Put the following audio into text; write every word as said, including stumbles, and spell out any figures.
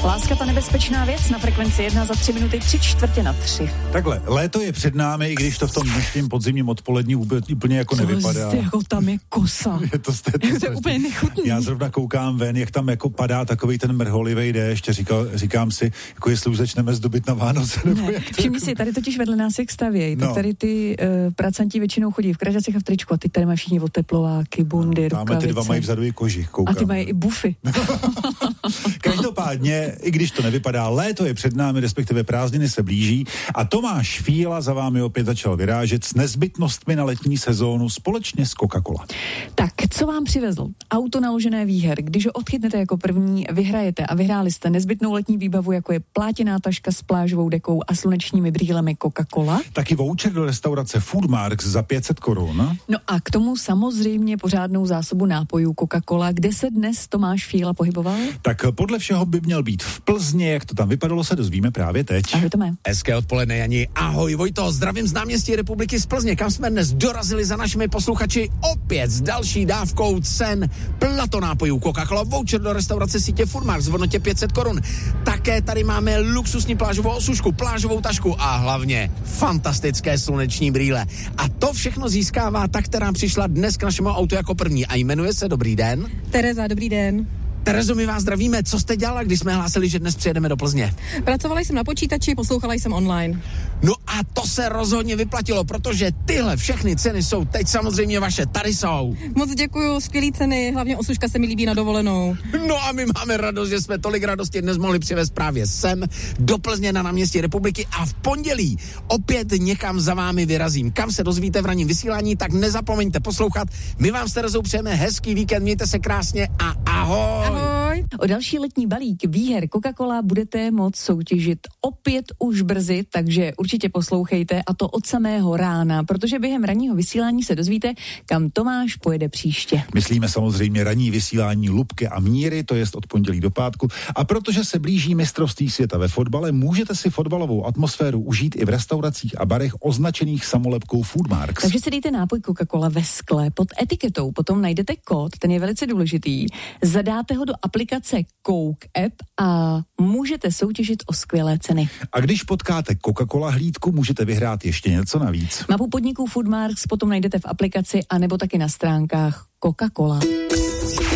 Láska, ta nebezpečná věc na frekvenci jedna za tři minuty, tři čtvrtě na tři. Takhle, léto je před námi, i když to v tom dnešním podzimním odpolední vůbec úplně jako Co nevypadá. jste, jako tam je kosa. Je to, to, to, to je úplně nechutný. Já zrovna koukám ven, jak tam jako padá takový ten mrholivej déšť, říkal, říkám si, jako jestli už začneme zdobit na Vánoce. Nebo ne, všimni jako... si, tady totiž vedle nás jak stavějí, no. Tak tady ty uh, pracanti většinou chodí v kraťasech a v tričku a ty tady mají všichni oteplováky, bundy, no, rukavice. Tamhle ty dva mají vzadu i kožich, koukám. A ty mají i bufy. Každopádně, i když to nevypadá, léto je před námi, respektive prázdniny se blíží a Tomáš Fíla za vámi opět začal vyrážet s nezbytnostmi na letní sezónu společně s Coca-Cola. Tak, co vám přivezl? Auto naložené výher. Když ho odchytnete jako první, vyhrajete a vyhráli jste nezbytnou letní výbavu, jako je plátěná taška s plážovou dekou a slunečními brýlemi Coca-Cola. Taky voucher do restaurace Foodmarks za pět set korun. No a k tomu samozřejmě pořádnou zásobu nápojů Coca-Cola. Kde se dnes Tomáš Fíla pohyboval? Tak podle všeho by měl být v Plzni, jak to tam vypadalo, se dozvíme právě teď. Ahoj, Tome. Hezké odpoledne, Jani. Ahoj, Vojto, zdravím z náměstí Republiky z Plzně, kam jsme dnes dorazili za našimi posluchači opět s další dávkou cen platonápojů Coca-Cola, voucher do restaurace sítě Foodmarks v hodnotě pět set korun. Také tady máme luxusní plážovou osušku, plážovou tašku a hlavně fantastické sluneční brýle. A to všechno získává ta, která přišla dnes k našemu autu jako první a jmenuje se Dobrý den. Tereza, dobrý den. Terezo, my vás zdravíme. Co jste dělala, když jsme hlásili, že dnes přijedeme do Plzně? Pracovala jsem na počítači, poslouchala jsem online. No a to se rozhodně vyplatilo, protože tyhle všechny ceny jsou teď samozřejmě vaše. Tady jsou. Moc děkuju, skvělý ceny, hlavně osuška se mi líbí na dovolenou. No a my máme radost, že jsme tolik radosti dnes mohli přivést právě sem do Plzně na náměstí Republiky a v pondělí opět někam za vámi vyrazím. Kam se dozvíte v ranním vysílání, tak nezapomeňte poslouchat. My vám s Terezou přejeme hezký víkend, mějte se krásně a ahoj. Ahoj. O další letní balík výher Coca-Cola budete moct soutěžit opět už brzy, takže určitě poslouchejte a to od samého rána, protože během ranního vysílání se dozvíte, kam Tomáš pojede příště. Myslíme samozřejmě ranní vysílání Lubky a Míry, to jest od pondělí do pátku. A protože se blíží mistrovství světa ve fotbale, můžete si fotbalovou atmosféru užít i v restauracích a barech označených samolepkou Foodmarks. Takže si dejte nápoj Coca-Cola ve skle pod etiketou, potom najdete kód, ten je velice důležitý, zadáte ho do aplikace Coke App a můžete soutěžit o skvělé ceny. A když potkáte Coca-Cola hlídku, můžete vyhrát ještě něco navíc. Mapu podniků Foodmarks potom najdete v aplikaci a nebo taky na stránkách Coca-Cola.